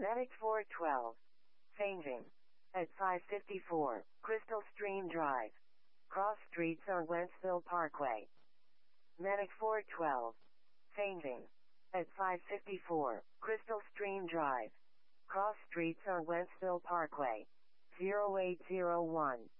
Medic 412. Fainting. At 554, Crystal Stream Drive. Cross streets on Wentzville Parkway. Medic 412. Fainting. At 554, Crystal Stream Drive. Cross streets on Wentzville Parkway. 0801.